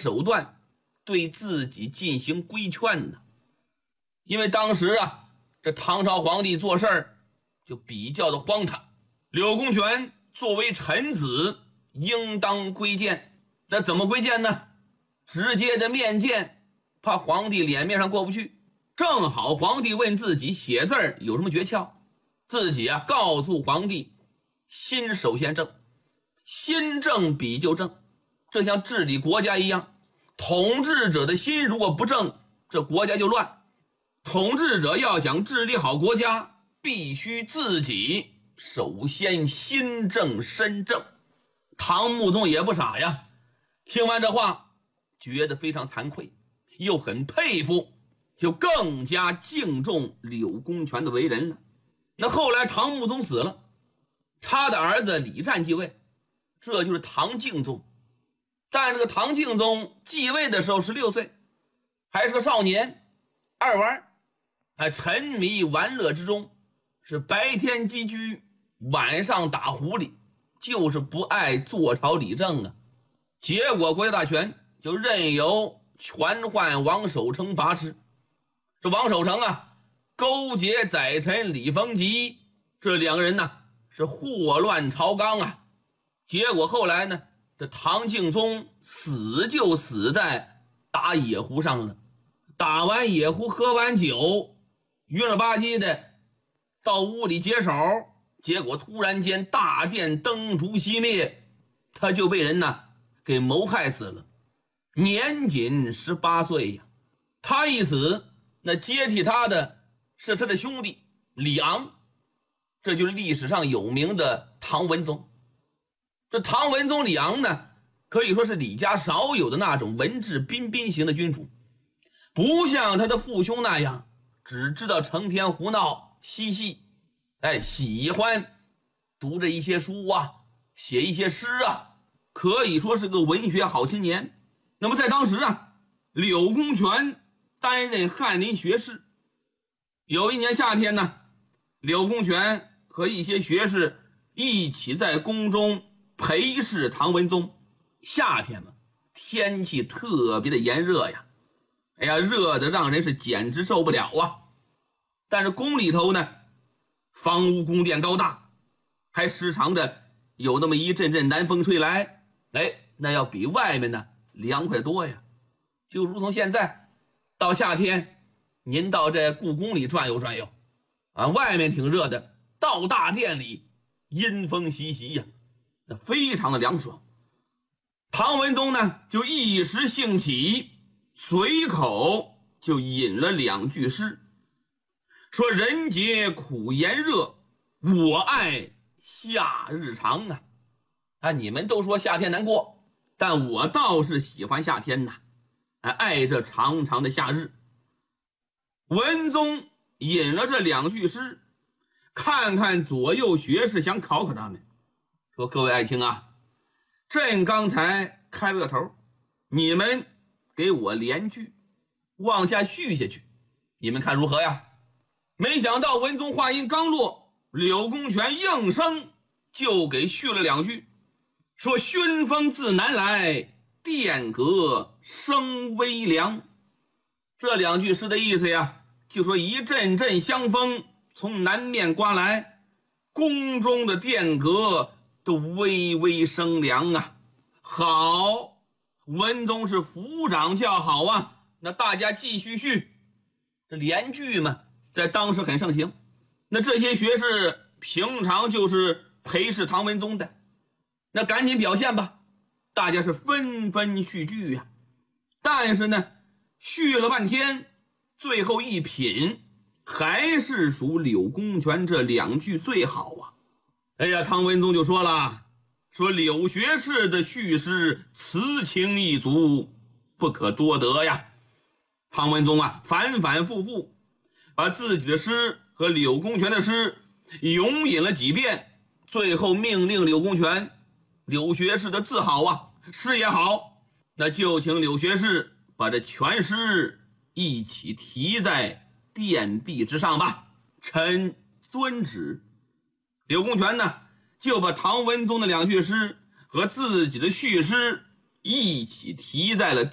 手段对自己进行规劝呢。因为当时啊，这唐朝皇帝做事儿就比较的荒唐，柳公权作为臣子应当规谏，那怎么规谏呢？直接的面见，怕皇帝脸面上过不去。正好皇帝问自己写字儿有什么诀窍，自己啊告诉皇帝，心首先正，心正笔就正。这像治理国家一样，统治者的心如果不正，这国家就乱。统治者要想治理好国家，必须自己首先心正身正。唐穆宗也不傻呀，听完这话觉得非常惭愧，又很佩服，就更加敬重柳公权的为人了。那后来唐穆宗死了，他的儿子李湛继位，这就是唐敬宗。但这个唐敬宗继位的时候16岁，还是个少年，爱玩，还沉迷玩乐之中，是白天积居，晚上打狐狸，就是不爱坐朝理政啊。结果国家大权就任由权宦王守成把持。这王守成啊，勾结宰臣李逢吉，这两个人呢是祸乱朝纲啊。结果后来呢，这唐敬宗死就死在打野壶上了。打完野壶，喝完酒，晕了吧唧的到屋里解手，结果突然间大殿灯烛熄灭，他就被人呢给谋害死了，年仅18岁呀。他一死，那接替他的是他的兄弟李昂，这就是历史上有名的唐文宗。这唐文宗李昂呢，可以说是李家少有的那种文质彬彬型的君主，不像他的父兄那样只知道成天胡闹嬉戏，喜欢读着一些书啊，写一些诗啊，可以说是个文学好青年。那么在当时啊，柳公权担任翰林学士。有一年夏天呢，柳公权和一些学士一起在宫中陪侍唐文宗。夏天嘛，天气特别的炎热呀，热的让人是简直受不了啊。但是宫里头呢，房屋宫殿高大，还时常的有那么一阵阵南风吹来，那要比外面呢凉快多呀。就如同现在到夏天，您到这故宫里转悠转悠啊，外面挺热的，到大殿里阴风习习呀，那非常的凉爽。唐文宗呢就一时兴起，随口就引了2句诗，说人皆苦炎热，我爱夏日长啊。你们都说夏天难过，但我倒是喜欢夏天呐，爱这长长的夏日。文宗引了这2句诗，看看左右学士，想考考他们，说各位爱卿啊，朕刚才开了个头，你们给我连句往下续下去，你们看如何呀？没想到文宗话音刚落，柳公权应声就给续了2句，说熏风自南来，殿阁生微凉。这2句诗的意思呀，就说一阵阵香风从南面刮来，宫中的殿阁都微微生凉啊。好，文宗是抚掌叫好啊，那大家继续续。这连句嘛，在当时很盛行。那这些学士平常就是陪侍唐文宗的，那赶紧表现吧，大家是纷纷续句呀。但是呢，续了半天，最后一品还是属柳公权这2句最好啊。唐文宗就说了，说柳学士的叙诗词情一足，不可多得呀。唐文宗啊，反反复复把自己的诗和柳公权的诗咏引了几遍，最后命令柳公权，柳学士的字好啊，诗也好，那就请柳学士把这全诗一起题在殿壁之上吧，臣遵旨。柳公权呢，就把唐文宗的2句诗和自己的序诗一起题在了